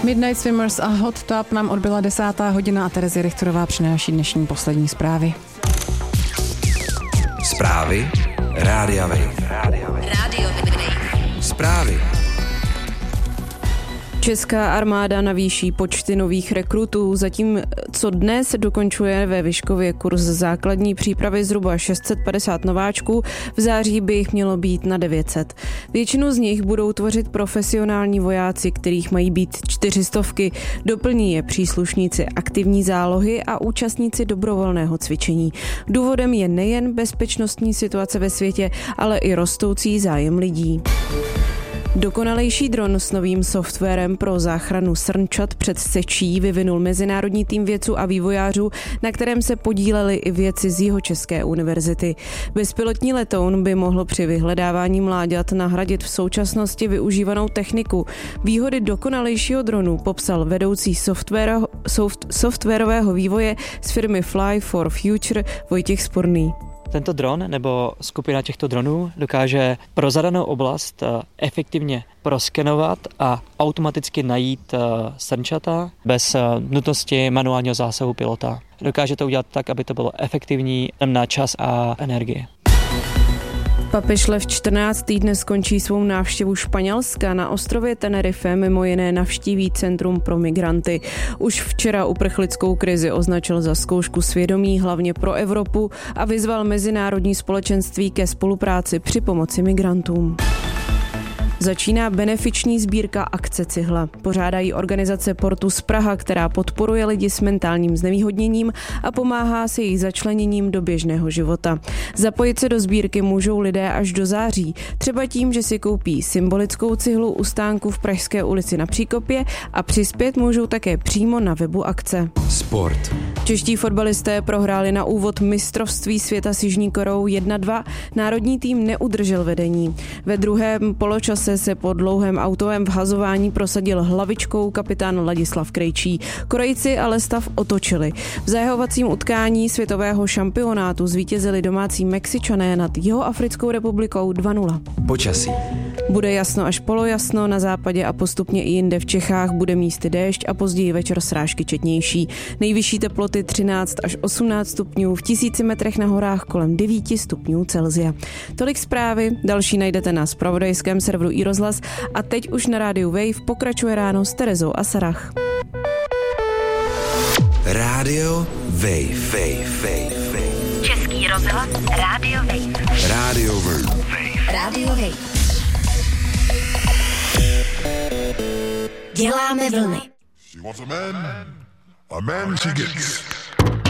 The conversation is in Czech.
Midnight Swimmers a Hot Tub nám odbyla 10. hodina a Terezie Richterová přináší dnešní poslední zprávy. Zprávy Rádia Wave. Zprávy. Česká armáda navýší počty nových rekrutů. Zatím, co dnes dokončuje ve Vyškově kurz základní přípravy zhruba 650 nováčků, v září by jich mělo být na 900. Většinu z nich budou tvořit profesionální vojáci, kterých mají být 400. Doplní je příslušníci aktivní zálohy a účastníci dobrovolného cvičení. Důvodem je nejen bezpečnostní situace ve světě, ale i rostoucí zájem lidí. Dokonalejší dron s novým softwarem pro záchranu srnčat před sečí vyvinul mezinárodní tým vědců a vývojářů, na kterém se podíleli i vědci z Jihočeské univerzity. Bezpilotní letoun by mohl při vyhledávání mláďat nahradit v současnosti využívanou techniku. Výhody dokonalejšího dronu popsal vedoucí softwarového vývoje z firmy Fly for Future Vojtěch Sporný. Tento dron nebo skupina těchto dronů dokáže pro zadanou oblast efektivně proskenovat a automaticky najít srnčata bez nutnosti manuálního zásahu pilota. Dokáže to udělat tak, aby to bylo efektivní na čas a energii. Papež Lev XIV. Dnes skončí svou návštěvu Španělska. Na ostrově Tenerife mimo jiné navštíví centrum pro migranty. Už včera uprchlickou krizi označil za zkoušku svědomí hlavně pro Evropu a vyzval mezinárodní společenství ke spolupráci při pomoci migrantům. Začíná benefiční sbírka Akce Cihla. Pořádají organizace Portus Praha, která podporuje lidi s mentálním znevýhodněním a pomáhá se jejich začleněním do běžného života. Zapojit se do sbírky můžou lidé až do září, třeba tím, že si koupí symbolickou cihlu u stánku v Pražské ulici na Příkopě a přispět můžou také přímo na webu akce. Sport. Čeští fotbalisté prohráli na úvod mistrovství světa s Jižní Koreou 1-2. Národní tým neudržel vedení. Ve druhém poločase se po dlouhém autovém vhazování prosadil hlavičkou kapitán Ladislav Krejčí. Korejci ale stav otočili. V zahahovacím utkání světového šampionátu zvítězili domácí Mexičané nad Jihoafrickou republikou 2-0. Počasí. Bude jasno až polojasno, na západě a postupně i jinde v Čechách bude místy déšť a později večer srážky četnější. Nejvyšší teploty 13 až 18 stupňů, v 1000 metrech na horách kolem 9 stupňů Celsia. Tolik zprávy, další najdete na zpravodajském serveru iRozhlas a teď už na rádiu Wave pokračuje ráno s Terezou a Sarah. Rádio Wave. Český rozhlas Rádio Wave. Rádio Wave. Rádio Wave. Děláme vlny. She wants a man she gets.